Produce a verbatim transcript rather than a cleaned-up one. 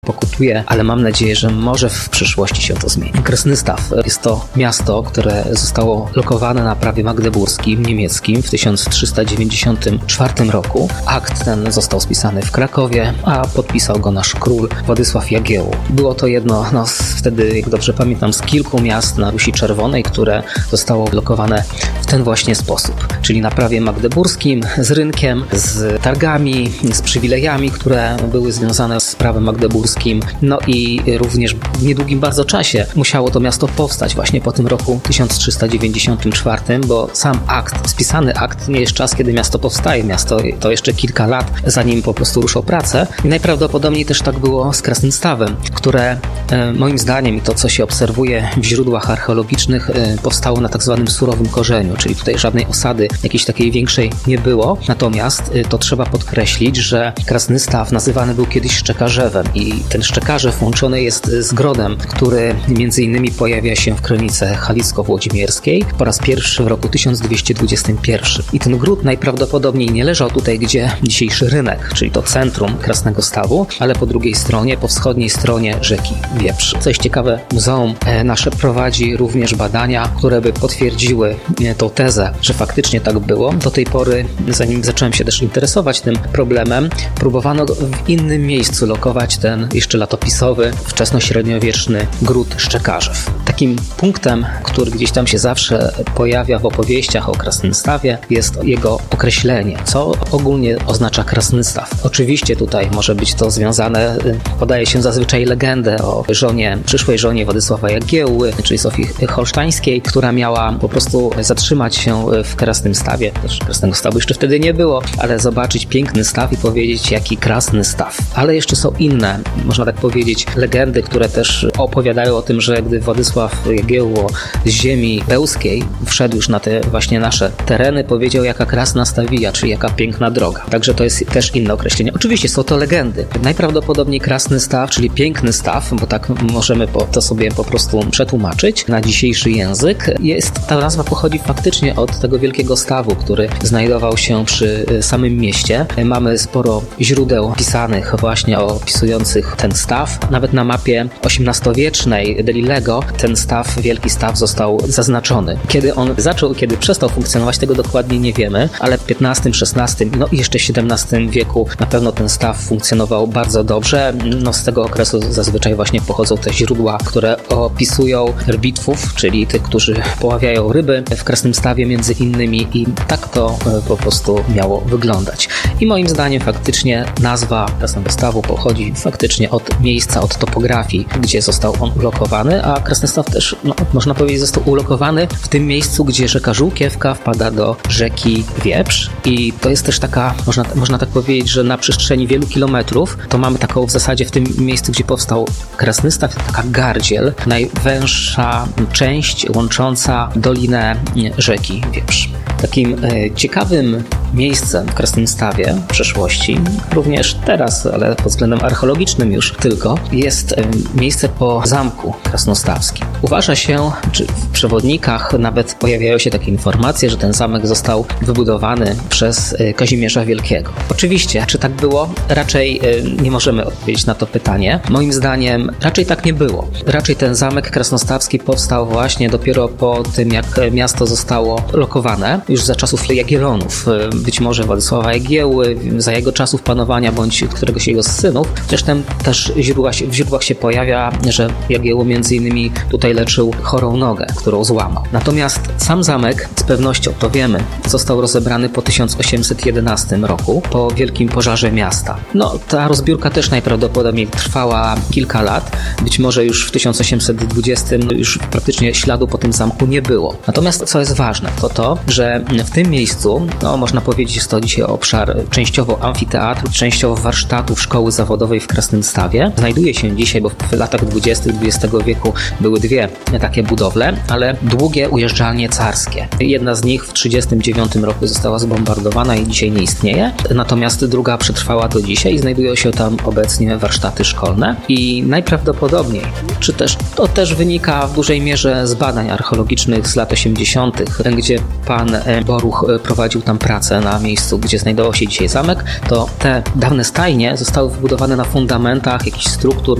pokutuje, ale mam nadzieję, że może w przyszłości się to zmieni. Krasnystaw jest to miasto, które zostało lokowane na prawie magdeburskim, niemieckim w tysiąc trzysta dziewięćdziesiątym czwartym roku. Akt ten został spisany w Krakowie, a podpisał go nasz król Władysław Jagiełło. Było to jedno, no wtedy, jak dobrze pamiętam, z kilku miast na Rusi Czerwonej, które zostało lokowane w ten właśnie sposób, czyli na prawie magdeburskim, z rynkiem, z targami, z przywilejami, które były związane z prawem magdeburskim. No i również w niedługim bardzo czasie musiało to miasto powstać właśnie po tym roku tysiąc trzysta dziewięćdziesiątym czwartym, bo sam akt, spisany akt nie jest czas, kiedy miasto powstaje. Miasto to jeszcze kilka lat, zanim po prostu ruszą prace. I najprawdopodobniej też tak było z Krasnystawem, które e, moim zdaniem i to, co się obserwuje w źródłach archeologicznych, e, powstało na tak zwanym surowym korzeniu, czyli tutaj żadnej osady jakiejś takiej większej nie było. Natomiast e, to trzeba podkreślić, że Krasnystaw nazywany był kiedyś Szczekarzewem i ten Szczekarzew łączony jest z Grodem, który między innymi pojawia się w kronice halicko-włodzimierskiej po raz pierwszy w roku tysiąc dwieście dwudziestym pierwszym. I ten gród najprawdopodobniej nie leżał tutaj, gdzie dzisiejszy rynek, czyli to centrum Krasnego Stawu, ale po drugiej stronie, po wschodniej stronie rzeki Wieprz. Co jest ciekawe, muzeum nasze prowadzi również badania, które by potwierdziły tą tezę, że faktycznie tak było. Do tej pory, zanim zacząłem się też interesować tym problemem, próbowano w innym miejscu lokować ten jeszcze latopisowy, wczesnośredniowieczny gród Szczekarzew. Takim punktem, który gdzieś tam się zawsze pojawia w opowieściach o Krasnystawie, jest jego określenie, co ogólnie oznacza Krasnystaw. Oczywiście tutaj może być to związane, podaje się zazwyczaj legendę o żonie, przyszłej żonie Władysława Jagiełły, czyli Sofii Holsztańskiej, która miała po prostu zatrzymać się w Krasnym Stawie. Też Krasnego Stawu jeszcze wtedy nie było, ale zobaczyć piękny staw i powiedzieć, jaki krasny staw. Ale jeszcze są inne, można tak powiedzieć, legendy, które też opowiadają o tym, że gdy Władysław Jagiełło z ziemi bełskiej wszedł już na te właśnie nasze tereny, powiedział, jaka krasna stawija, czyli jaka piękna droga. Także to jest też inne określenie. Oczywiście są to legendy. Najprawdopodobniej krasny staw, czyli piękny staw, bo tak możemy to sobie po prostu przetłumaczyć na dzisiejszy język. Jest, ta nazwa pochodzi faktycznie od tego wielkiego stawu, który znajdował się przy samym mieście. Mamy sporo źródeł pisanych właśnie opisujących ten staw. Nawet na mapie osiemnastowiecznej Delilego ten staw, wielki staw został zaznaczony. Kiedy on zaczął, kiedy przestał funkcjonować, tego dokładnie nie wiemy, ale w piętnastym, szesnastym, no i jeszcze siedemnastym wieku na pewno ten staw funkcjonował bardzo dobrze. No z tego okresu zazwyczaj właśnie pochodzą te źródła, które opisują rybitwów, czyli tych, którzy poławiają ryby w Krasnym Stawie między innymi i tak to po prostu miało wyglądać. I moim zdaniem faktycznie nazwa Krasnego Stawu pochodzi faktycznie od miejsca, od topografii, gdzie został on ulokowany, a Krasny Staw też, no, można powiedzieć, został ulokowany w tym miejscu, gdzie rzeka Żółkiewka wpada do rzeki Wieprz i to jest też taka, można, można tak powiedzieć, że na przestrzeni wielu kilometrów to mamy taką w zasadzie w tym miejscu, gdzie powstał Krasny Staw, taka gardziel, najwęższa część łącząca dolinę rzeki Wieprz. Takim e, ciekawym miejscem w Krasnym Stawie w przeszłości, również teraz, ale pod względem archeologicznym już tylko, jest e, miejsce po zamku krasnostawskim. Uważa się, czy w przewodnikach nawet pojawiają się takie informacje, że ten zamek został wybudowany przez e, Kazimierza Wielkiego. Oczywiście, czy tak było? Raczej e, nie możemy odpowiedzieć na to pytanie. Moim zdaniem raczej tak nie było. Raczej ten zamek krasnostawski powstał właśnie dopiero po tym, jak miasto zostało lokowane, już za czasów Jagiellonów, być może Władysława Jagiełły, za jego czasów panowania, bądź któregoś jego z synów. Zresztą też źródła się, w źródłach się pojawia, że Jagiełło między innymi tutaj leczył chorą nogę, którą złamał. Natomiast sam zamek, z pewnością to wiemy, został rozebrany po tysiąc osiemset jedenastym roku, po wielkim pożarze miasta. No, ta rozbiórka też najprawdopodobniej trwała kilka lat. Być może już w tysiąc osiemset dwudziestym już praktycznie śladu po tym zamku nie było. Natomiast co jest ważne, to to, że w tym miejscu, no można powiedzieć, jest to dzisiaj obszar częściowo amfiteatru, częściowo warsztatów szkoły zawodowej w Krasnym Stawie. Znajduje się dzisiaj, bo w latach dwudziestych dwudziestego wieku były dwie takie budowle, ale długie ujeżdżalnie carskie. Jedna z nich w trzydziestym dziewiątym roku została zbombardowana i dzisiaj nie istnieje, natomiast druga przetrwała do dzisiaj i znajdują się tam obecnie warsztaty szkolne i najprawdopodobniej, czy też to też wynika w dużej mierze z badań archeologicznych z lat osiemdziesiątych, gdzie pan Boruch prowadził tam pracę na miejscu, gdzie znajdował się dzisiaj zamek, to te dawne stajnie zostały wybudowane na fundamentach jakichś struktur